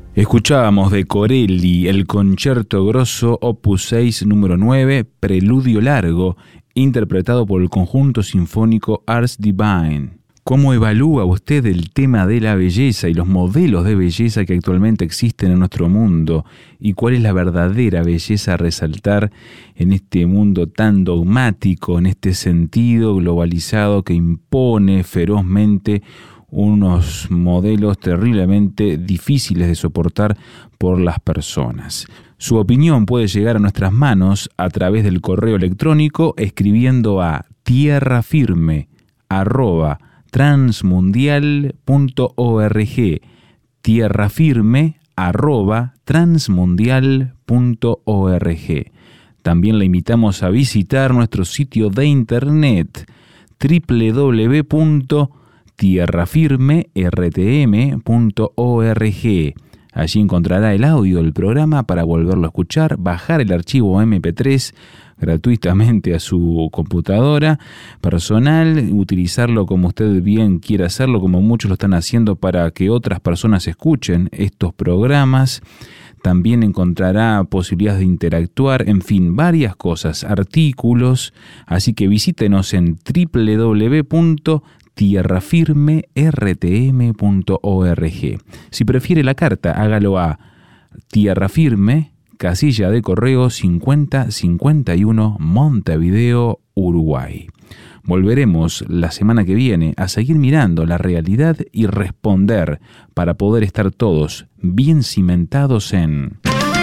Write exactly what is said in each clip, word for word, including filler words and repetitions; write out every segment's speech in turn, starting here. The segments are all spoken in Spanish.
Escuchábamos de Corelli el Concerto Grosso Opus seis número nueve, Preludio Largo, interpretado por el conjunto sinfónico Ars Divine. ¿Cómo evalúa usted el tema de la belleza y los modelos de belleza que actualmente existen en nuestro mundo? ¿Y cuál es la verdadera belleza a resaltar en este mundo tan dogmático, en este sentido globalizado que impone ferozmente unos modelos terriblemente difíciles de soportar por las personas? Su opinión puede llegar a nuestras manos a través del correo electrónico escribiendo a tierrafirme arroba transmundial punto org, tierrafirme arroba transmundial punto org. También la invitamos a visitar nuestro sitio de internet doble u doble u doble u punto tierrafirme r t m punto org. Allí encontrará el audio del programa para volverlo a escuchar, bajar el archivo eme pe tres gratuitamente a su computadora personal, utilizarlo como usted bien quiera hacerlo, como muchos lo están haciendo para que otras personas escuchen estos programas. También encontrará posibilidades de interactuar, en fin, varias cosas, artículos. Así que visítenos en doble u doble u doble u punto tierrafirme r t m punto org. Si prefiere la carta, hágalo a Tierrafirme, casilla de correo cincuenta cincuenta y uno, Montevideo, Uruguay. Volveremos la semana que viene a seguir mirando la realidad y responder para poder estar todos bien cimentados en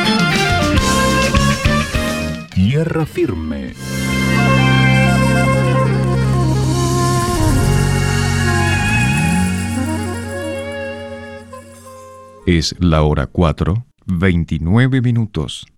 Tierra Firme. Es la hora cuatro, veintinueve minutos.